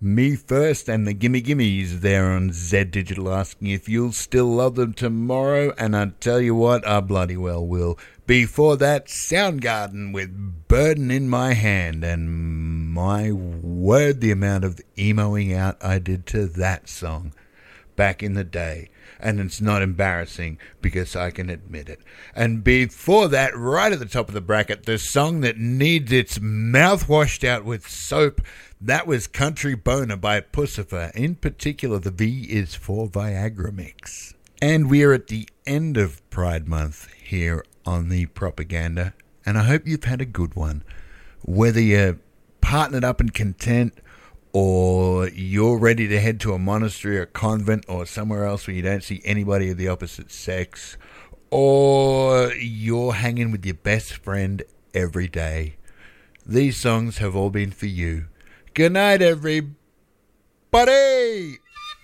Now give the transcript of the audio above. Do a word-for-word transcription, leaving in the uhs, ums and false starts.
Me First and the Gimme Gimmes there on Z Digital, asking if you'll still love them tomorrow, and I tell you what, I bloody well will. Before that, Soundgarden with Burden in My Hand, and my word, the amount of emoing out I did to that song back in the day. And it's not embarrassing because I can admit it. And before that, right at the top of the bracket, the song that needs its mouth washed out with soap, that was Country Boner by Puscifer. In particular, the V is for Viagra mix. And we're at the end of Pride Month here on the Propaganda, and I hope you've had a good one. Whether you're partnered up and content, or you're ready to head to a monastery or convent or somewhere else where you don't see anybody of the opposite sex, or you're hanging with your best friend every day, these songs have all been for you. Good night, everybody!